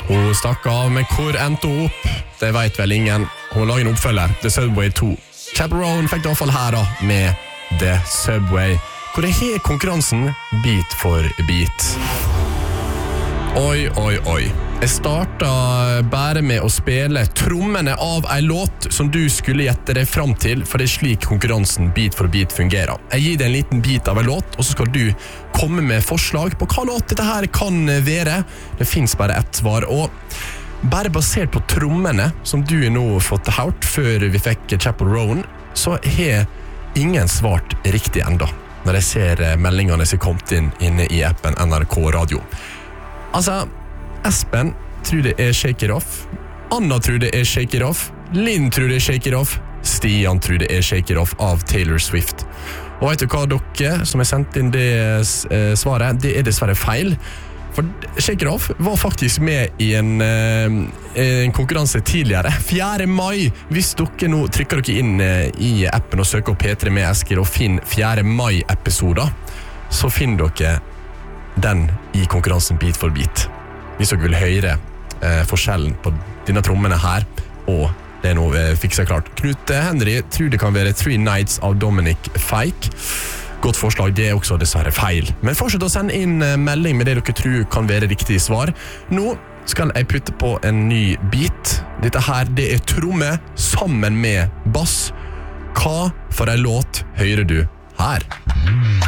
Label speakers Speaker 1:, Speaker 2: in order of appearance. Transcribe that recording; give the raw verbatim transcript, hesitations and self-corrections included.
Speaker 1: Hun stakk av, men hvor endte hun opp? Det vet vel ingen. Hun lager en oppfølger, The Subway to. Chappell Roan fikk det i hvert fall her da, med The Subway, hvor det er konkurransen bit for bit. Oi, oi, oi. Jeg startet bare med å spille trommene av en låt som du skulle gjette deg fram til, for det er slik konkurransen bit for bit fungerer. Jeg gir deg en liten bit av en låt, og så skal du komme med forslag på hva låt dette her kan være. Det finnes bare ett svar, og bare basert på trommene som du nå har fått hørt før vi fikk Chappell Roan, så har ingen svart riktig enda, når jeg ser meldingene som er kommet inn inne i appen N R K Radio. Altså, Espen tror det er Shake It Off, Anna tror det er Shake It Off, Linn tror det er Shake It Off, Stian tror det er Shake It Off av Taylor Swift. Og vet du hva, dere som har sendt inn det eh, svaret, det er dessverre feil. For Shake It Off var faktisk med i en, eh, en konkurranse tidligere, fjerde mai. Hvis dere nå trykker dere inn eh, i appen og søker opp P tre med Eskil og finner fjerde mai-episoder, så finner dere den i konkurransen bit for bit. Hvis dere vil høre eh, forskjellen på denne trommene her, og det er noe vi fikser klart. Knut Henry tror det kan være Three Nights av Dominic Fike. Godt forslag, det er også dessverre feil. Men fortsett å sende inn eh, melding med det dere tror kan være riktig svar. Nå skal jeg putte på en ny bit. Dette her, det er tromme sammen med bass. Hva for en låt hører du her?